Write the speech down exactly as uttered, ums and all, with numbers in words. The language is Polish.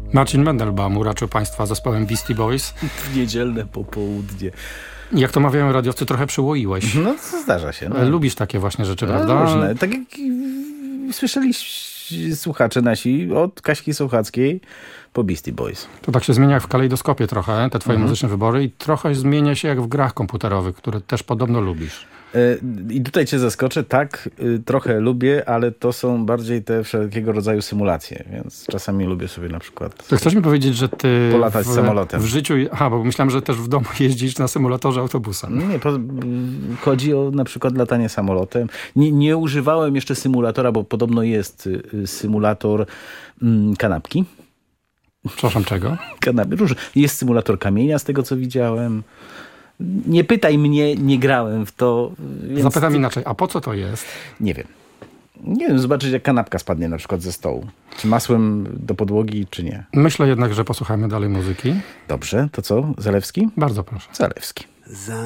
Marcin Mendelbaum uraczył Państwa zespołem Beastie Boys. W niedzielne popołudnie. Jak to mawiają radiowcy, trochę przyłoiłeś. No, to zdarza się. No. Lubisz takie właśnie rzeczy, No, prawda? różne. Tak jak słyszeli słuchacze nasi od Kaśki Sochackiej po Beastie Boys. To tak się zmienia jak w kalejdoskopie trochę, te twoje Mhm. muzyczne wybory i trochę zmienia się jak w grach komputerowych, które też podobno lubisz. I tutaj cię zaskoczę, tak, trochę lubię, ale to są bardziej te wszelkiego rodzaju symulacje, więc czasami lubię sobie na przykład To chcesz mi powiedzieć, że ty polatać w, samolotem. w życiu... Aha, bo myślałem, że też w domu jeździsz na symulatorze autobusem. Nie, po, chodzi o na przykład latanie samolotem. Nie, nie używałem jeszcze symulatora, bo podobno jest symulator mm, kanapki. Przepraszam, czego? Kanapy, róż. Jest symulator kamienia, z tego co widziałem. Nie pytaj mnie, nie grałem w to. Więc Zapytam inaczej, a po co to jest? Nie wiem. Nie wiem, zobaczyć jak kanapka spadnie na przykład ze stołu. Czy masłem do podłogi, czy nie. Myślę jednak, że posłuchajmy dalej muzyki. Dobrze, to co? Zalewski? Bardzo proszę. Zalewski. Za